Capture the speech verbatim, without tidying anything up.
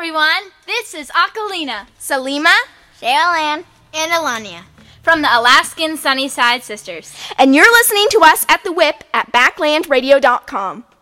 everyone. This is Akalina, Salima, Sherilyn, and Alania from the Alaskan Sunnyside Sisters. And you're listening to us at The Whip at backland radio dot com.